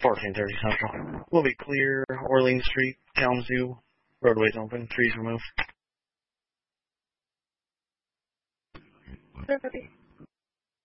1430 Central. We'll be clear. Orleans Street, Kalamazoo. Roadways open. Trees removed. Clear, copy.